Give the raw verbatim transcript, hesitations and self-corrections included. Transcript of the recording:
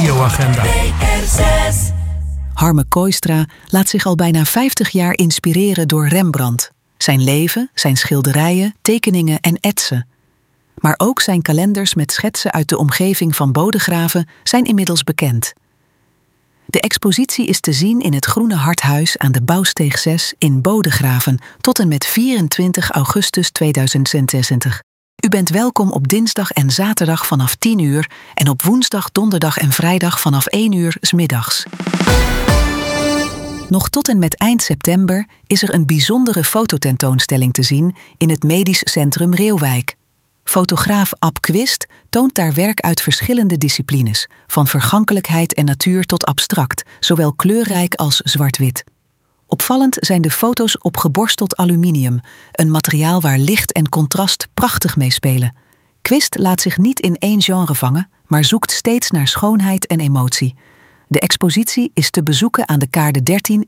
radioagenda. Harme Kooistra laat zich al bijna vijftig jaar inspireren door Rembrandt. Zijn leven, zijn schilderijen, tekeningen en etsen. Maar ook zijn kalenders met schetsen uit de omgeving van Bodegraven zijn inmiddels bekend. De expositie is te zien in het Groene Harthuis aan de Bouwsteeg zes in Bodegraven tot en met vierentwintig augustus tweeduizend zesentwintig. U bent welkom op dinsdag en zaterdag vanaf tien uur en op woensdag, donderdag en vrijdag vanaf één uur 's middags. Nog tot en met eind september is er een bijzondere fototentoonstelling te zien in het Medisch Centrum Reeuwijk. Fotograaf Ab Quist toont daar werk uit verschillende disciplines, van vergankelijkheid en natuur tot abstract, zowel kleurrijk als zwart-wit. Opvallend zijn de foto's op geborsteld aluminium, een materiaal waar licht en contrast prachtig meespelen. Quist laat zich niet in één genre vangen, maar zoekt steeds naar schoonheid en emotie. De expositie is te bezoeken aan de Kaarde dertien